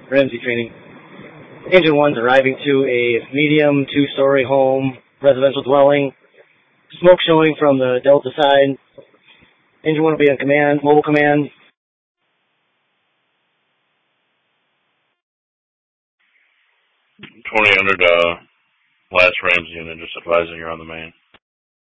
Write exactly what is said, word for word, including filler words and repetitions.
Ramsey training. Engine one's arriving to a medium two-story home, residential dwelling. Smoke showing from the Delta side. Engine one will be on command, mobile command. twenty hundred, uh, last Ramsey unit, just advising you're on the main.